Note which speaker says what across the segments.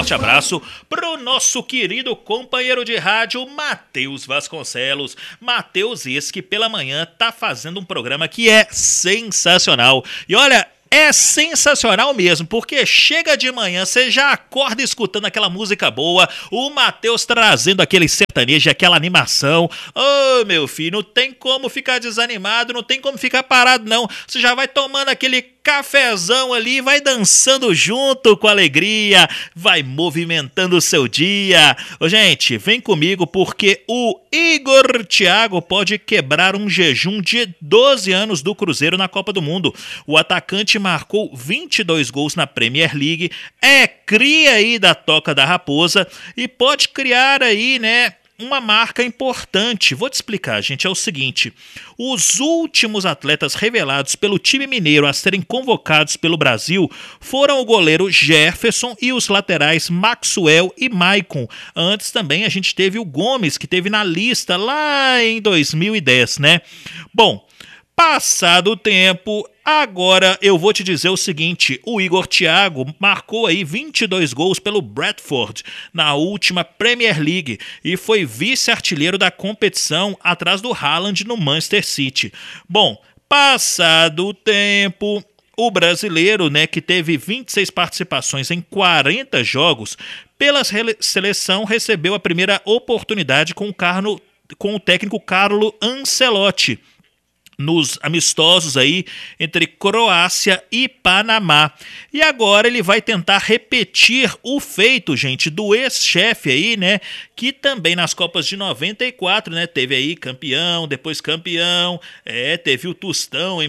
Speaker 1: forte abraço pro nosso querido companheiro de rádio, Matheus Vasconcelos. Matheus esse que pela manhã tá fazendo um programa que é sensacional. E olha, é sensacional mesmo, porque chega de manhã, você já acorda escutando aquela música boa, o Matheus trazendo aquele sertanejo, aquela animação. Ô, meu filho, não tem como ficar desanimado, não tem como ficar parado não. Você já vai tomando aquele cafezão ali, vai dançando junto com alegria, vai movimentando o seu dia. Ô, gente, vem comigo porque o Igor Thiago pode quebrar um jejum de 12 anos do Cruzeiro na Copa do Mundo. O atacante marcou 22 gols na Premier League, é cria aí da Toca da Raposa e pode criar aí, né, uma marca importante. Vou te explicar, gente, é o seguinte: os últimos atletas revelados pelo time mineiro a serem convocados pelo Brasil foram o goleiro Jefferson e os laterais Maxwell e Maicon. Antes também a gente teve o Gomes, que teve na lista lá em 2010, né? Bom, passado o tempo, agora eu vou te dizer o seguinte: o Igor Thiago marcou aí 22 gols pelo Bradford na última Premier League e foi vice-artilheiro da competição atrás do Haaland no Manchester City. Bom, passado o tempo, o brasileiro, né, que teve 26 participações em 40 jogos, pela seleção recebeu a primeira oportunidade com o técnico Carlo Ancelotti nos amistosos aí entre Croácia e Panamá. E agora ele vai tentar repetir o feito, gente, do ex-chefe aí, né, que também nas Copas de 94, né, teve aí campeão, depois campeão, teve o Tostão em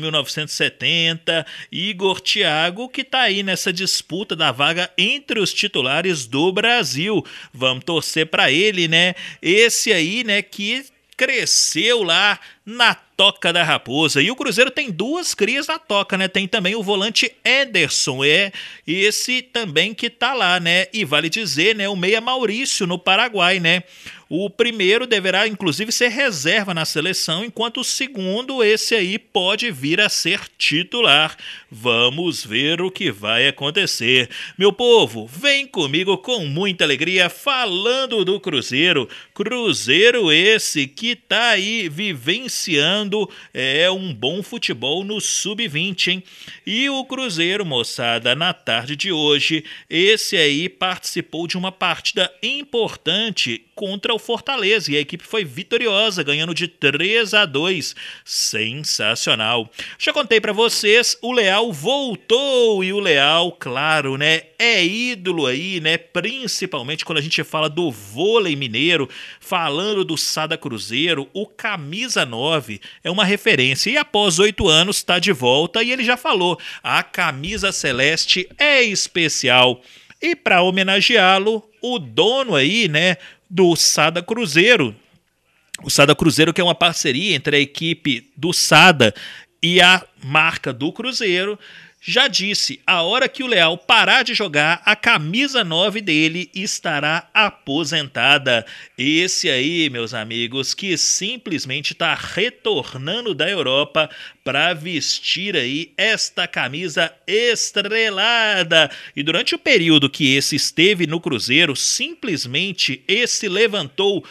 Speaker 1: 1970, Igor Thiago, que tá aí nessa disputa da vaga entre os titulares do Brasil. Vamos torcer para ele, né, esse aí, né, que cresceu lá na Toca da Raposa. E o Cruzeiro tem duas crias na Toca, né? Tem também o volante Ederson, esse também que tá lá, né? E vale dizer, né, o meia Maurício no Paraguai, né? O primeiro deverá, inclusive, ser reserva na seleção, enquanto o segundo, esse aí, pode vir a ser titular. Vamos ver o que vai acontecer. Meu povo, vem comigo com muita alegria falando do Cruzeiro. Cruzeiro esse que tá aí vivenciando um bom futebol no Sub-20, hein? E o Cruzeiro, moçada, na tarde de hoje, esse aí participou de uma partida importante contra o Fortaleza e a equipe foi vitoriosa, ganhando de 3-2. Sensacional. Já contei pra vocês, o Leal voltou e o Leal, claro, né, é ídolo aí, né, principalmente quando a gente fala do vôlei mineiro, falando do Sada Cruzeiro, o camisa 9 é uma referência e após 8 anos está de volta e ele já falou, a camisa celeste é especial. E para homenageá-lo, o dono aí, né, do Sada Cruzeiro, o Sada Cruzeiro, que é uma parceria entre a equipe do Sada e a marca do Cruzeiro, já disse, a hora que o Leal parar de jogar, a camisa 9 dele estará aposentada. Esse aí, meus amigos, que simplesmente está retornando da Europa para vestir aí esta camisa estrelada. E durante o período que esse esteve no Cruzeiro, simplesmente esse levantou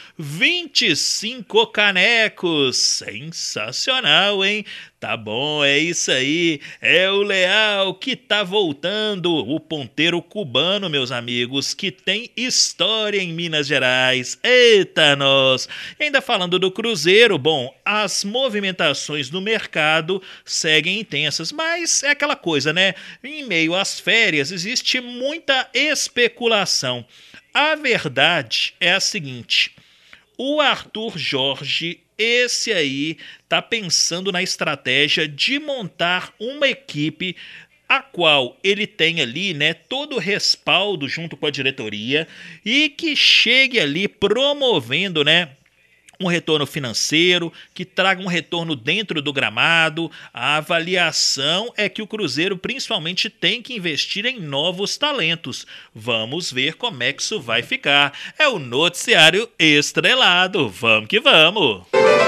Speaker 1: 25 canecos. Sensacional, hein? Tá bom, é isso aí, é o Leal que tá voltando, o ponteiro cubano, meus amigos, que tem história em Minas Gerais. Eita nós! E ainda falando do Cruzeiro, bom, as movimentações no mercado seguem intensas, mas é aquela coisa, né? Em meio às férias existe muita especulação. A verdade é a seguinte: o Arthur Jorge, esse aí, tá pensando na estratégia de montar uma equipe a qual ele tem ali, né, todo o respaldo junto com a diretoria e que chegue ali promovendo, né, um retorno financeiro, que traga um retorno dentro do gramado. A avaliação é que o Cruzeiro principalmente tem que investir em novos talentos. Vamos ver como é que isso vai ficar. É o noticiário estrelado. Vamos que vamos!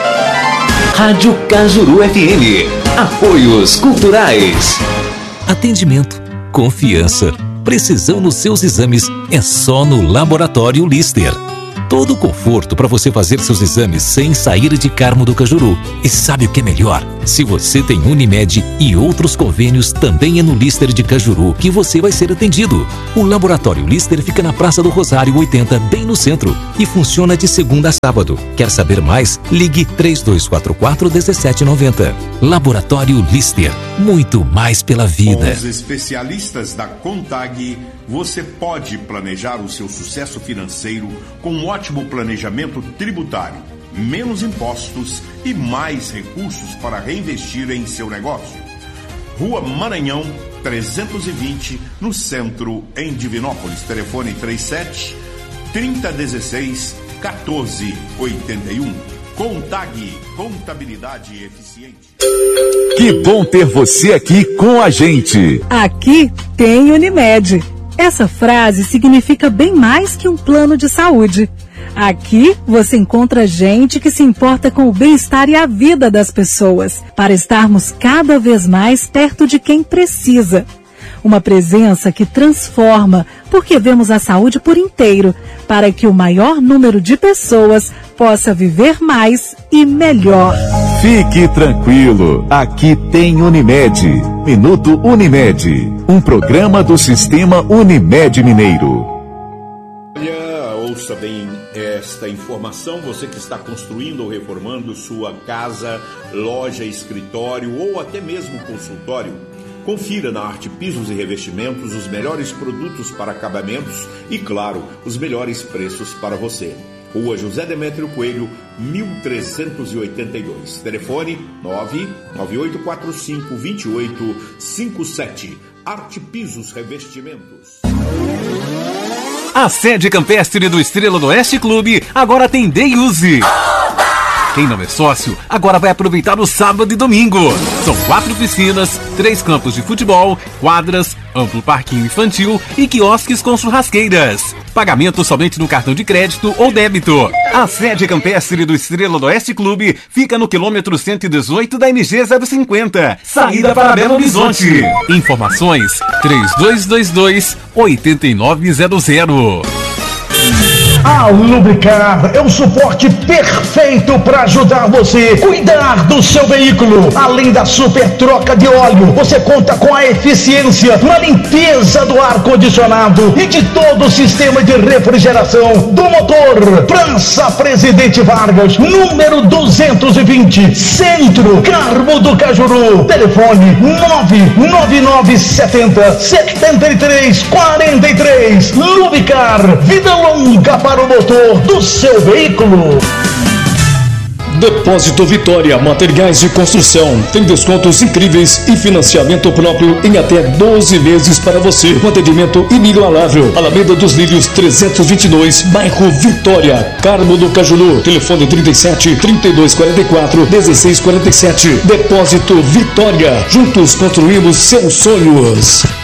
Speaker 2: Rádio Cajuru FM. Apoios culturais.
Speaker 3: Atendimento, confiança, precisão nos seus exames é só no Laboratório Lister. Todo o conforto para você fazer seus exames sem sair de Carmo do Cajuru. E sabe o que é melhor? Se você tem Unimed e outros convênios, também é no Lister de Cajuru que você vai ser atendido. O Laboratório Lister fica na Praça do Rosário 80, bem no centro, e funciona de segunda a sábado. Quer saber mais? Ligue 3244-1790. Laboratório Lister, muito mais pela vida.
Speaker 4: Com os especialistas da Contag, você pode planejar o seu sucesso financeiro com um ótimo planejamento tributário, menos impostos e mais recursos para reinvestir em seu negócio. Rua Maranhão, 320, no centro, em Divinópolis. Telefone 37-3016-1481. Contag, contabilidade eficiente.
Speaker 5: Que bom ter você aqui com a gente.
Speaker 6: Aqui tem Unimed. Essa frase significa bem mais que um plano de saúde. Aqui você encontra gente que se importa com o bem-estar e a vida das pessoas, para estarmos cada vez mais perto de quem precisa. Uma presença que transforma, porque vemos a saúde por inteiro, para que o maior número de pessoas possa viver mais e melhor.
Speaker 5: Fique tranquilo, aqui tem Unimed. Minuto Unimed, um programa do Sistema Unimed Mineiro.
Speaker 4: Olha, ouça bem esta informação, você que está construindo ou reformando sua casa, loja, escritório ou até mesmo consultório. Confira na Arte Pisos e Revestimentos os melhores produtos para acabamentos e, claro, os melhores preços para você. Rua José Demétrio Coelho, 1382. Telefone 998452857. Arte Pisos Revestimentos.
Speaker 7: A sede campestre do Estrela do Oeste Clube agora tem Day Use. Quem não é sócio, agora vai aproveitar o sábado e domingo. São 4 piscinas, 3 campos de futebol, quadras, amplo parquinho infantil e quiosques com churrasqueiras. Pagamento somente no cartão de crédito ou débito. A sede campestre do Estrela do Oeste Clube fica no quilômetro 118 da MG 050, saída para Belo Horizonte. Informações 3222-8900.
Speaker 8: A Lubricar é o suporte perfeito para ajudar você a cuidar do seu veículo. Além da super troca de óleo, você conta com a eficiência na limpeza do ar-condicionado e de todo o sistema de refrigeração do motor. Praça Presidente Vargas, número 220, Centro, Carmo do Cajuru. Telefone 99970-7343. Lubricar, vida longa para o motor do seu veículo.
Speaker 9: Depósito Vitória, materiais de construção. Tem descontos incríveis e financiamento próprio em até 12 meses para você. Um atendimento inigualável. Alameda dos Lírios 322, bairro Vitória, Carmo do Cajuru. Telefone 37-3244-1647. Depósito Vitória. Juntos construímos seus sonhos.